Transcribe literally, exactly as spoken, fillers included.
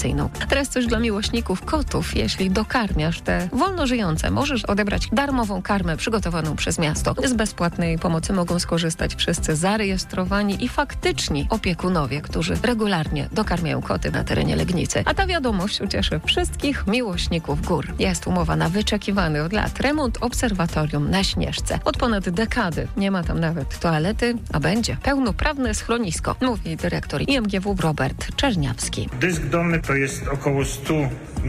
edukacyjną. Teraz coś dla miłośników kotów. Jeśli dokarmiasz te wolno żyjące, możesz odebrać darmową karmę przygotowaną przez miasto. Z bezpłatnej pomocy mogą skorzystać wszyscy zarejestrowani i faktyczni opiekunowie, którzy regularnie dokarmiają koty na terenie Legnicy. A ta wiadomość ucieszy wszystkich miłośników gór. Jest umowa na wyczekiwany od lat remont obserwatorium na Śnieżce. Od ponad dekady nie ma tam nawet toalety, a będzie pełnoprawne schronisko, mówi dyrektor I M G W Robert Czerniawski. Dysk dolny to jest około sto